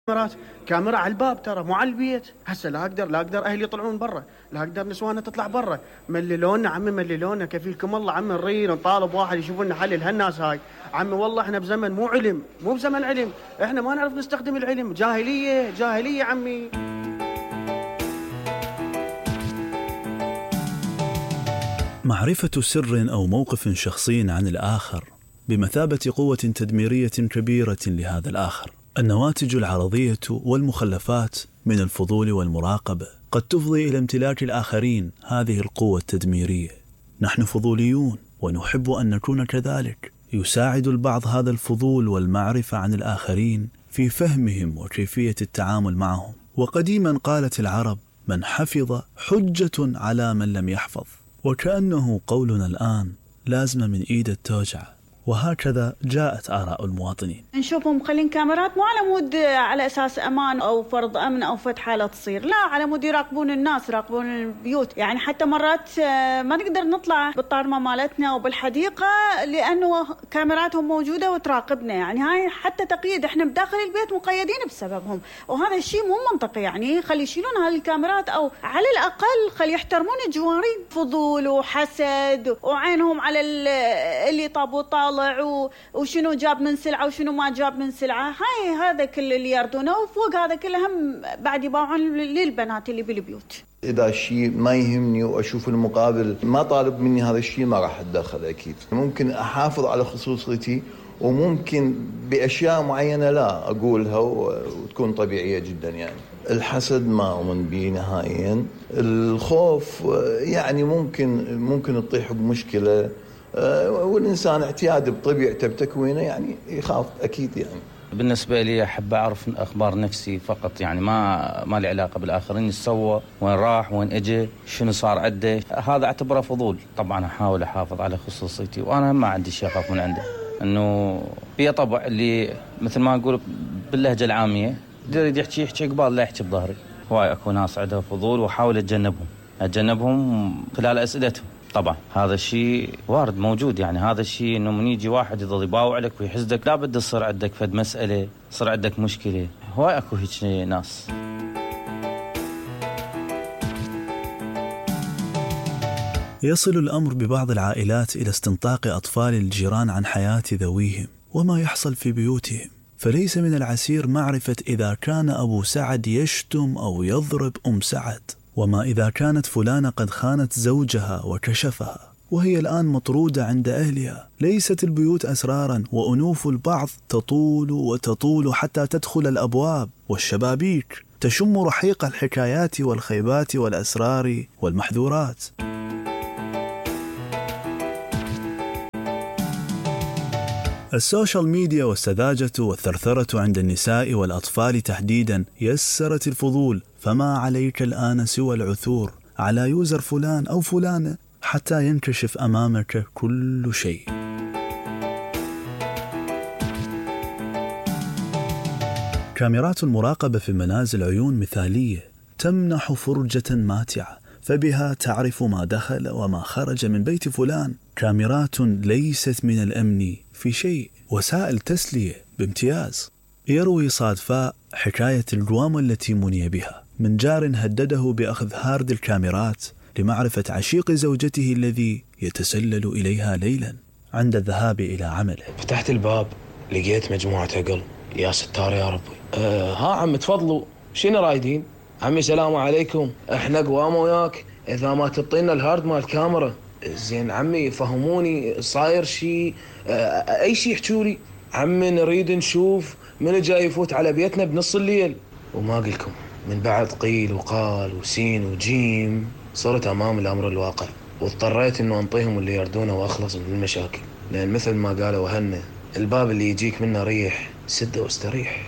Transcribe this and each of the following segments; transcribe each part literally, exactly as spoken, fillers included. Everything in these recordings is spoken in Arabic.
كاميرات كاميرا على الباب ترى مو على البيت. هسه لا اقدر لا اقدر اهلي يطلعون برا، لا اقدر نسواننا تطلع برا. مللونا عمي مللونا، كفيلكم الله عمي نريد نطالب واحد يشوف لنا حل لهالناس هاي. عمي والله احنا بزمن مو علم، مو بزمن علم، احنا ما نعرف نستخدم العلم، جاهليه جاهليه عمي. معرفة سر أو موقف شخصي عن الآخر بمثابة قوة تدميرية كبيرة لهذا الآخر. النواتج العرضية والمخلفات من الفضول والمراقبة قد تفضي إلى امتلاك الآخرين هذه القوة التدميرية. نحن فضوليون ونحب أن نكون كذلك. يساعد البعض هذا الفضول والمعرفة عن الآخرين في فهمهم وكيفية التعامل معهم. وقديما قالت العرب: من حفظ حجة على من لم يحفظ. وكأنه قولنا الآن لازم من إيد التوجع. وهكذا جاءت آراء المواطنين. نشوفهم مخلين كاميرات مو على مود على أساس أمان أو فرض أمن أو فتح حالة تصير، لا، على مود يراقبون الناس، يراقبون البيوت. يعني حتى مرات ما نقدر نطلع بالطارمة مالتنا أو بالحديقة لأنه كاميراتهم موجودة وتراقبنا. يعني هاي حتى تقييد، إحنا بداخل البيت مقيدين بسببهم، وهذا الشيء مو منطقي. يعني خلي يشيلون هاي الكاميرات أو على الأقل خلي يحترمون الجوارين. فضول وحسد وعينهم على اللي طابوا طال وشنو جاب من سلعة وشنو ما جاب من سلعة. هاي هذا كل اللي يردونه، وفوق هذا كله هم بعد يباعون للبنات اللي بالبيوت. إذا الشيء ما يهمني وأشوف المقابل ما طالب مني هذا الشيء ما راح أتدخل أكيد. ممكن أحافظ على خصوصيتي، وممكن بأشياء معينة لا أقولها وتكون طبيعية جدا. يعني الحسد ما أؤمن به نهائيا. الخوف يعني ممكن ممكن تطيح بمشكلة، والإنسان اعتيادي بطبيعته بتكوينه يعني يخاف أكيد. يعني بالنسبة لي أحب أعرف أخبار نفسي فقط، يعني ما ما لي علاقة بالآخرين، سوى وين راح وين أجي شنو صار عنده، هذا أعتبره فضول. طبعا أحاول أحافظ على خصوصيتي، وأنا ما عندي شيء أخاف من عنده. إنه في طبع اللي مثل ما أقول باللهجة العامية يريد يحكي يحكي قبال لا يحكي بظهري. هواي أكو ناس عندها فضول وأحاول أتجنبهم أتجنبهم خلال أسئلتهم. طبعا هذا الشيء وارد موجود. يعني هذا الشيء انه من يجي واحد يضل يباوع لك ويحسدك، لا بده يصير عندك فد مسألة، يصير عندك مشكلة. هواي اكو هيك ناس. يصل الأمر ببعض العائلات إلى استنطاق أطفال الجيران عن حياة ذويهم وما يحصل في بيوتهم. فليس من العسير معرفة إذا كان أبو سعد يشتم أو يضرب أم سعد، وما إذا كانت فلانة قد خانت زوجها وكشفها وهي الآن مطرودة عند أهلها. ليست البيوت أسرارا، وأنوف البعض تطول وتطول حتى تدخل الأبواب والشبابيك، تشم رحيق الحكايات والخيبات والأسرار والمحذورات. السوشيال ميديا والسذاجة والثرثرة عند النساء والأطفال تحديدا يسرت الفضول. فما عليك الآن سوى العثور على يوزر فلان أو فلانة حتى ينكشف أمامك كل شيء. كاميرات المراقبة في منازل عيون مثالية تمنح فرجة ماتعة، فبها تعرف ما دخل وما خرج من بيت فلان. كاميرات ليست من الأمن في شيء، وسائل تسلية بامتياز. يروي صادفاء حكاية الجوام التي مني بها من جار هدده بأخذ هارد الكاميرات لمعرفة عشيق زوجته الذي يتسلل إليها ليلا عند الذهاب إلى عمله. فتحت الباب لقيت مجموعة عقل. يا ستار يا ربي. أه ها عم تفضلوا شنو رايدين؟ عمي سلام عليكم، احنا قوام وياك اذا ما تطينا الهارد مال الكاميرا. زين عمي فهموني صاير شيء، أه اي شيء يحكولي. عمي نريد نشوف من جاي يفوت على بيتنا بنص الليل. وما قلكم من بعد قيل وقال وسين وجيم صرت امام الامر الواقع، واضطريت انه انطيهم اللي يردونه واخلص من المشاكل. لان مثل ما قالوا هن الباب اللي يجيك منه ريح سده واستريح.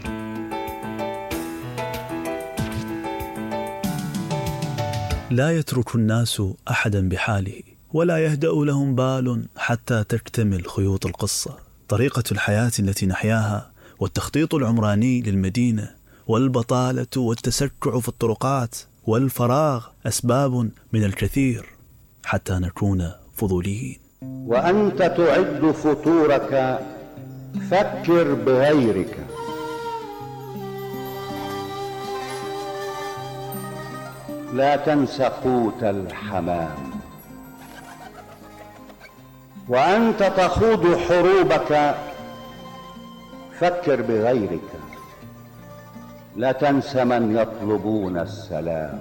لا يترك الناس أحدا بحاله، ولا يهدأ لهم بال حتى تكتمل خيوط القصة. طريقة الحياة التي نحياها والتخطيط العمراني للمدينة والبطالة والتسكع في الطرقات والفراغ أسباب من الكثير حتى نكون فضوليين. وأنت تعد فطورك فكر بغيرك. لا تنس قوت الحمام. وأنت تخوض حروبك فكر بغيرك، لا تنس من يطلبون السلام.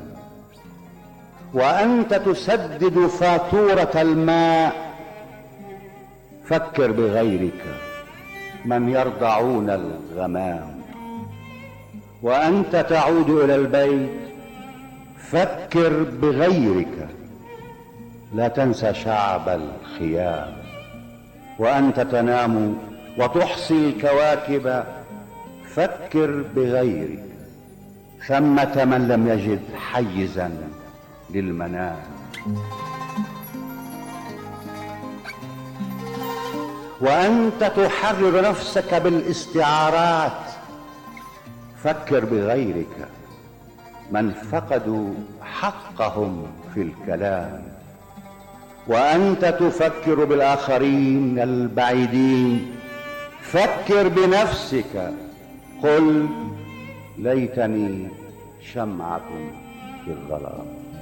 وأنت تسدد فاتورة الماء فكر بغيرك من يرضعون الغمام. وأنت تعود إلى البيت فكر بغيرك، لا تنسى شعب الخيام. وأنت تنام وتحصي الكواكب فكر بغيرك، ثمة من لم يجد حيزا للمنام. وأنت تحرر نفسك بالاستعارات فكر بغيرك، من فقدوا حقهم في الكلام. وأنت تفكر بالآخرين البعيدين فكر بنفسك، قل ليتني شمعة في الظلام.